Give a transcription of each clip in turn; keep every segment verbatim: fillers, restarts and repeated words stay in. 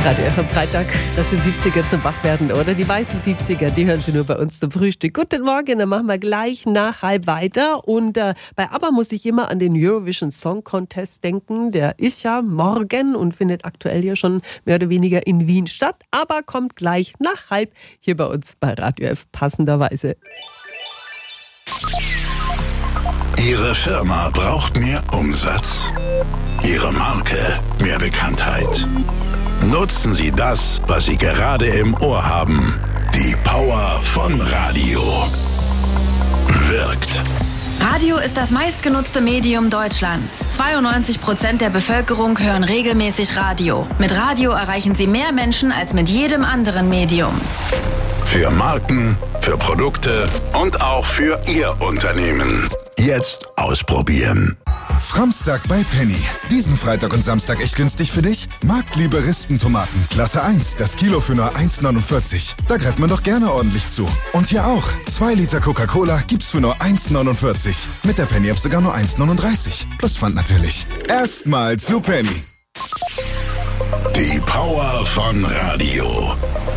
Radio F am Freitag, das sind siebziger zum Wachwerden, oder? Die weißen siebziger, die hören Sie nur bei uns zum Frühstück. Guten Morgen, dann machen wir gleich nach halb weiter. Und äh, bei ABBA muss ich immer an den Eurovision Song Contest denken. Der ist ja morgen und findet aktuell ja schon mehr oder weniger in Wien statt. Aber kommt gleich nach halb hier bei uns bei Radio F passenderweise. Ihre Firma braucht mehr Umsatz. Ihre Marke mehr Bekanntheit. Nutzen Sie das, was Sie gerade im Ohr haben. Die Power von Radio. Wirkt. Radio ist das meistgenutzte Medium Deutschlands. zweiundneunzig Prozent der Bevölkerung hören regelmäßig Radio. Mit Radio erreichen Sie mehr Menschen als mit jedem anderen Medium. Für Marken, für Produkte und auch für Ihr Unternehmen. Jetzt ausprobieren. Framstag bei Penny. Diesen Freitag und Samstag echt günstig für dich? Marktliebe Rispentomaten, Klasse eins, das Kilo für nur eins neunundvierzig. Da greift man doch gerne ordentlich zu. Und hier auch. zwei Liter Coca-Cola gibt's für nur eins neunundvierzig. Mit der Penny-App sogar nur eins neununddreißig. Plus Pfand natürlich. Erstmal zu Penny. Die Power von Radio.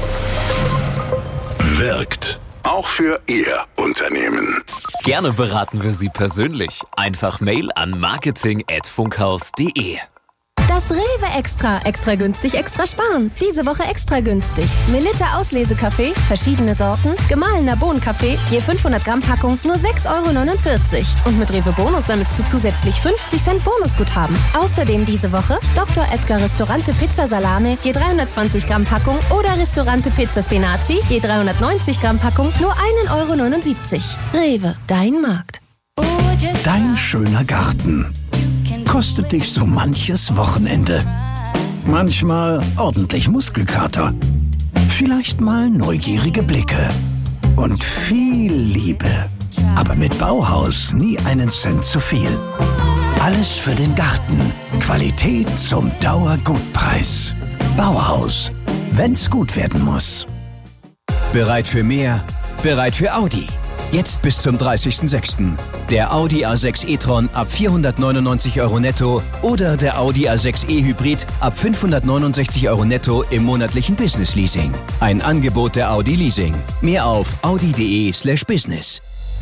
Wirkt. Auch für Ihr Unternehmen. Gerne beraten wir Sie persönlich. Einfach Mail an marketing at funkhaus punkt de. Das Rewe Extra. Extra günstig, extra sparen. Diese Woche extra günstig. Melitta Auslesekaffee, verschiedene Sorten, gemahlener Bohnenkaffee, je fünfhundert Gramm Packung, nur sechs Euro neunundvierzig. Und mit Rewe Bonus sammelst du zusätzlich fünfzig Cent Bonusguthaben. Außerdem diese Woche Doktor Edgar Restaurante Pizza Salame, je dreihundertzwanzig Gramm Packung oder Restaurante Pizza Spinaci, je dreihundertneunzig Gramm Packung, nur ein Euro neunundsiebzig. Rewe, dein Markt. Dein schöner Garten kostet dich so manches Wochenende. Manchmal ordentlich Muskelkater. Vielleicht mal neugierige Blicke. Und viel Liebe. Aber mit Bauhaus nie einen Cent zu viel. Alles für den Garten. Qualität zum Dauergutpreis. Bauhaus. Wenn's gut werden muss. Bereit für mehr? Bereit für Audi. Jetzt bis zum dreißigsten sechsten Der Audi A sechs e-tron ab vierhundertneunundneunzig Euro netto oder der Audi A sechs e-Hybrid ab fünfhundertneunundsechzig Euro netto im monatlichen Business Leasing. Ein Angebot der Audi Leasing. Mehr auf audi punkt de slash business.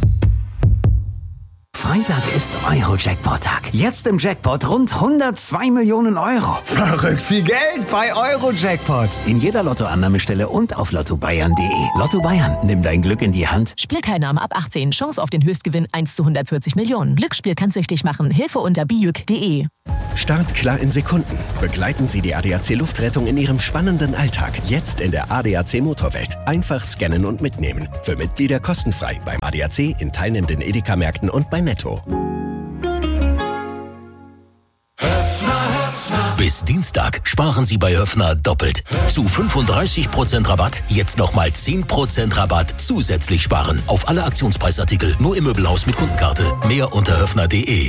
Freitag ist Euro-Jackpot-Tag. Jetzt im Jackpot rund hundertzwei Millionen Euro. Verrückt viel Geld bei Euro-Jackpot. In jeder Lottoannahmestelle und auf lotto bayern punkt de. Lotto Bayern, nimm dein Glück in die Hand. Spielteilnahme ab achtzehn. Chance auf den Höchstgewinn eins zu hundertvierzig Millionen. Glücksspiel kann süchtig machen. Hilfe unter bijuk punkt de. Start klar in Sekunden. Begleiten Sie die A D A C Luftrettung in Ihrem spannenden Alltag. Jetzt in der A D A C Motorwelt. Einfach scannen und mitnehmen. Für Mitglieder kostenfrei beim A D A C, in teilnehmenden Edeka-Märkten und bei Netto. Bis Dienstag sparen Sie bei Höffner doppelt. Zu fünfunddreißig Prozent Rabatt, jetzt nochmal zehn Prozent Rabatt zusätzlich sparen. Auf alle Aktionspreisartikel, nur im Möbelhaus mit Kundenkarte. Mehr unter höffner punkt de.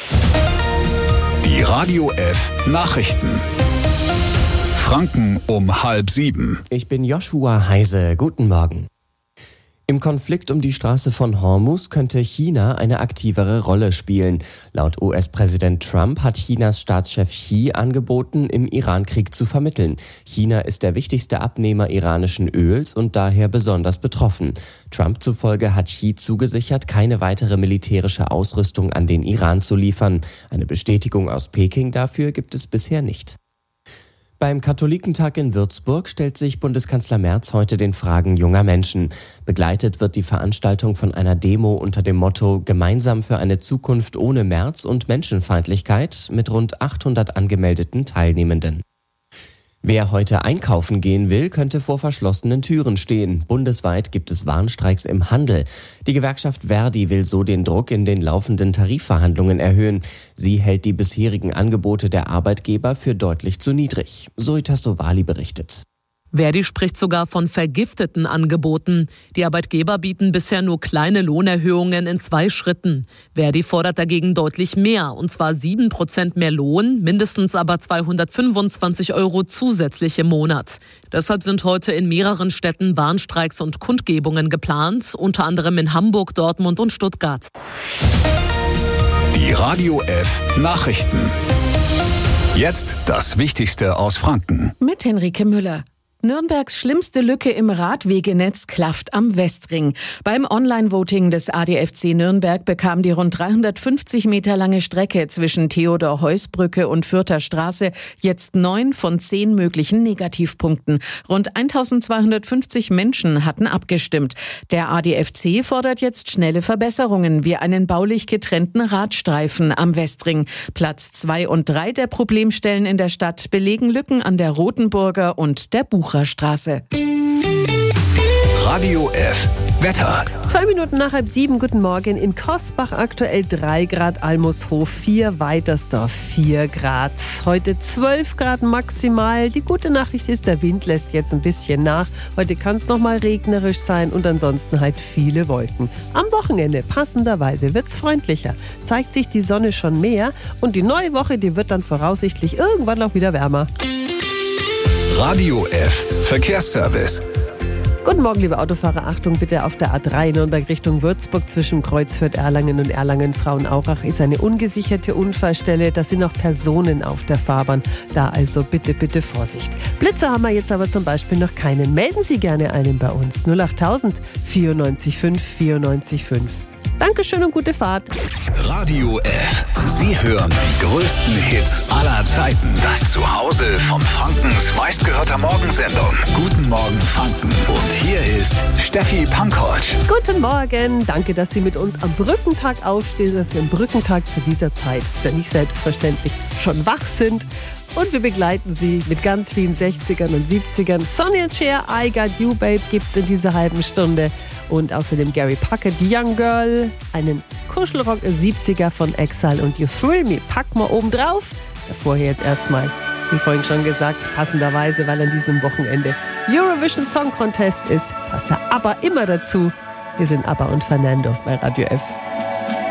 Die Radio F Nachrichten. Franken um halb sieben. Ich bin Joshua Heise. Guten Morgen. Im Konflikt um die Straße von Hormuz könnte China eine aktivere Rolle spielen. Laut U S-Präsident Trump hat Chinas Staatschef Xi angeboten, im Iran-Krieg zu vermitteln. China ist der wichtigste Abnehmer iranischen Öls und daher besonders betroffen. Trump zufolge hat Xi zugesichert, keine weitere militärische Ausrüstung an den Iran zu liefern. Eine Bestätigung aus Peking dafür gibt es bisher nicht. Beim Katholikentag in Würzburg stellt sich Bundeskanzler Merz heute den Fragen junger Menschen. Begleitet wird die Veranstaltung von einer Demo unter dem Motto Gemeinsam für eine Zukunft ohne Merz und Menschenfeindlichkeit mit rund achthundert angemeldeten Teilnehmenden. Wer heute einkaufen gehen will, könnte vor verschlossenen Türen stehen. Bundesweit gibt es Warnstreiks im Handel. Die Gewerkschaft Verdi will so den Druck in den laufenden Tarifverhandlungen erhöhen. Sie hält die bisherigen Angebote der Arbeitgeber für deutlich zu niedrig. Zoita Sowali berichtet. Verdi spricht sogar von vergifteten Angeboten. Die Arbeitgeber bieten bisher nur kleine Lohnerhöhungen in zwei Schritten. Verdi fordert dagegen deutlich mehr, und zwar sieben Prozent mehr Lohn, mindestens aber zweihundertfünfundzwanzig Euro zusätzlich im Monat. Deshalb sind heute in mehreren Städten Warnstreiks und Kundgebungen geplant, unter anderem in Hamburg, Dortmund und Stuttgart. Die Radio F Nachrichten. Jetzt das Wichtigste aus Franken. Mit Henrike Müller. Nürnbergs schlimmste Lücke im Radwegenetz klafft am Westring. Beim Online-Voting des A D F C Nürnberg bekam die rund dreihundertfünfzig Meter lange Strecke zwischen Theodor-Heuss-Brücke und Fürther Straße jetzt neun von zehn möglichen Negativpunkten. Rund eintausendzweihundertfünfzig Menschen hatten abgestimmt. Der A D F C fordert jetzt schnelle Verbesserungen, wie einen baulich getrennten Radstreifen am Westring. Platz zwei und drei der Problemstellen in der Stadt belegen Lücken an der Rotenburger und der Bucher Straße. Radio F. Wetter. Zwei Minuten nach halb sieben, guten Morgen. In Kosbach aktuell drei Grad, Almushof vier, Weitersdorf vier Grad. Heute zwölf Grad maximal. Die gute Nachricht ist, der Wind lässt jetzt ein bisschen nach. Heute kann es nochmal regnerisch sein und ansonsten halt viele Wolken. Am Wochenende passenderweise wird's freundlicher. Zeigt sich die Sonne schon mehr und die neue Woche, die wird dann voraussichtlich irgendwann auch wieder wärmer. Radio F. Verkehrsservice. Guten Morgen, liebe Autofahrer. Achtung bitte auf der A drei Nürnberg Richtung Würzburg zwischen Kreuzfürth, Erlangen und Erlangen-Frauenaurach ist eine ungesicherte Unfallstelle. Da sind auch Personen auf der Fahrbahn. Da also bitte, bitte Vorsicht. Blitzer haben wir jetzt aber zum Beispiel noch keinen. Melden Sie gerne einen bei uns. null achttausend vierundneunzig fünf vierundneunzig fünf. Dankeschön und gute Fahrt. Radio F. Sie hören die größten Hits aller Zeiten. Das Zuhause von Frankens meistgehörter Morgensendung. Guten Morgen Franken. Und hier ist Steffi Pankovic. Guten Morgen. Danke, dass Sie mit uns am Brückentag aufstehen, dass Sie am Brückentag zu dieser Zeit, ist ja nicht selbstverständlich, schon wach sind. Und wir begleiten Sie mit ganz vielen sechzigern und siebzigern. Sonny and Cher, I Got You Babe gibt's in dieser halben Stunde. Und außerdem Gary Puckett, Young Girl, einen Kuschelrock siebziger von Exile und You Thrill Me. Packen wir oben drauf. Davor jetzt erstmal, wie vorhin schon gesagt, passenderweise, weil an diesem Wochenende Eurovision Song Contest ist, passt da ABBA immer dazu. Wir sind ABBA und Fernando bei Radio F.